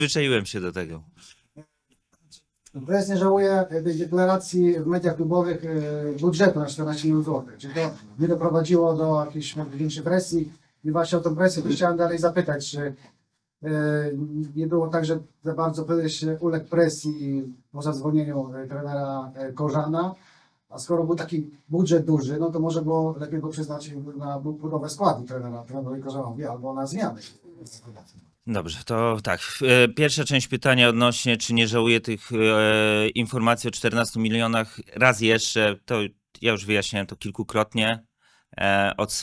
Wyczaiłem się do tego. Prezes nie żałuje tej deklaracji w mediach klubowych budżetu na 14 milionów złotych. Czy to nie doprowadziło do jakiejś większej presji? I właśnie o tą presję chciałem dalej zapytać, czy nie było tak, że za bardzo prezes uległ presji po zadzwonieniu trenera Korzana, a skoro był taki budżet duży, no to może było lepiej go przeznaczyć na budowę składu trenerowi Korzanowi albo na zmiany. Dobrze, to tak. Pierwsza część pytania odnośnie, czy nie żałuję tych informacji o 14 milionach. Raz jeszcze, to ja już wyjaśniałem to kilkukrotnie.